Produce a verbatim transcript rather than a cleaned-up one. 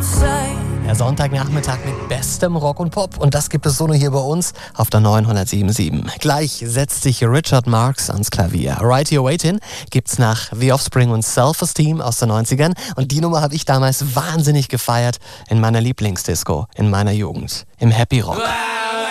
Der Sonntagnachmittag mit bestem Rock und Pop. Und das gibt es so nur hier bei uns auf der neunhundertsieben Komma sieben. Gleich setzt sich Richard Marx ans Klavier. Right Here Waiting gibt's nach The Offspring und Self-Esteem aus den neunzigern. Und die Nummer habe ich damals wahnsinnig gefeiert in meiner Lieblingsdisco, in meiner Jugend, im Happy Rock.